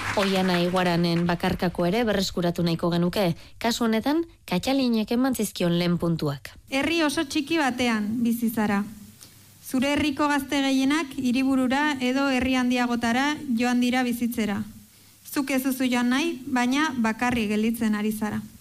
Oiana Iguaranen bakarkako ere berreskuratu nahiko genuke. Kasu honetan, Katxalinek eman zizkion lehen puntuak. Herri oso txiki batean bizi zara. Zure herriko gazte gehienak hiriburura edo herri handiagotara joan dira bizitzera. Zuk ez duzu joan nahi, baina bakarri gelditzen ari zara.